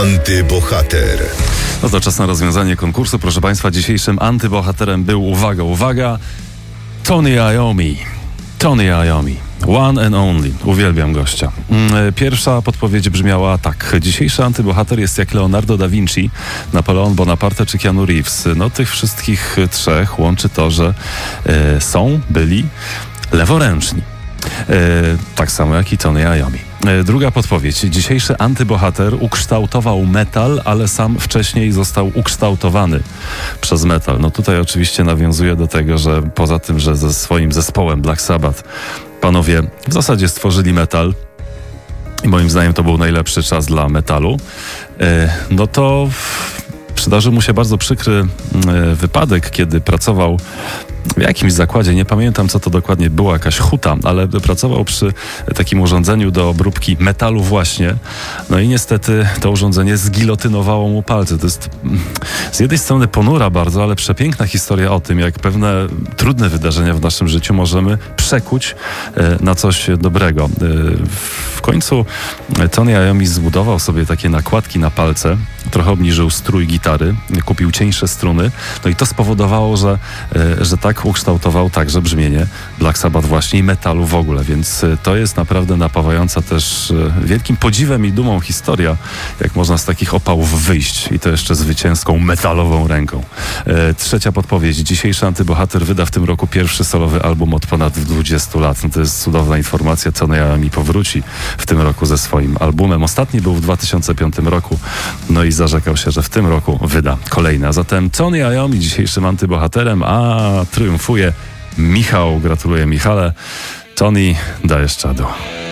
Antybohater. No to czas na rozwiązanie konkursu. Proszę Państwa, dzisiejszym antybohaterem był, uwaga, Tony Iommi. Tony Iommi. One and only. Uwielbiam gościa. Pierwsza podpowiedź brzmiała tak. Dzisiejszy antybohater jest jak Leonardo da Vinci, Napoleon Bonaparte czy Keanu Reeves. No tych wszystkich trzech łączy to, że byli leworęczni. Tak samo jak i Tony Iommi. Druga podpowiedź. Dzisiejszy antybohater ukształtował metal, ale sam wcześniej został ukształtowany przez metal. No tutaj oczywiście nawiązuje do tego, że poza tym, że ze swoim zespołem Black Sabbath panowie w zasadzie stworzyli metal i moim zdaniem to był najlepszy czas dla metalu, no to przydarzył mu się bardzo przykry wypadek, kiedy pracował w jakimś zakładzie, nie pamiętam co to dokładnie była, jakaś huta, ale pracował przy takim urządzeniu do obróbki metalu właśnie. No i niestety to urządzenie zgilotynowało mu palce. To jest z jednej strony ponura bardzo, ale przepiękna historia o tym, jak pewne trudne wydarzenia w naszym życiu możemy przekuć na coś dobrego. W końcu Tony Iommi zbudował sobie takie nakładki na palce, trochę obniżył strój gitary, kupił cieńsze struny, no i to spowodowało, że tak ukształtował także brzmienie Black Sabbath właśnie i metalu w ogóle, więc to jest naprawdę napawająca też wielkim podziwem i dumą historia, jak można z takich opałów wyjść i to jeszcze zwycięską metalową ręką. Trzecia podpowiedź. Dzisiejszy antybohater wyda w tym roku pierwszy solowy album od ponad 20 lat. No to jest cudowna informacja. Tony Iommi powróci w tym roku ze swoim albumem. Ostatni był w 2005 roku, no i zarzekał się, że w tym roku wyda kolejny. A zatem Tony Iommi dzisiejszym antybohaterem, a triumfuje Michał. Gratuluję, Michale. Tony, dajesz czadu.